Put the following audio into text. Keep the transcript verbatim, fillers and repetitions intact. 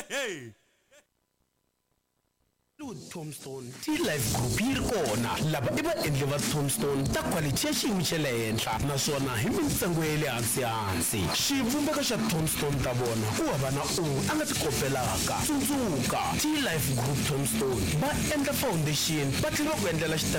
Tombstone T-Life Group yi ri kona lava i vaendli va Tombstone ta quality ya xiyimo xa le henhla naswona hi mintsengo ya le hansi hansi. Xivumbeko xa Tombstone ta vona ku hava na un'we a nga ti kopelaka. Tsundzuka T-Life Group Tombstone va endla foundation va tlhela ku endlela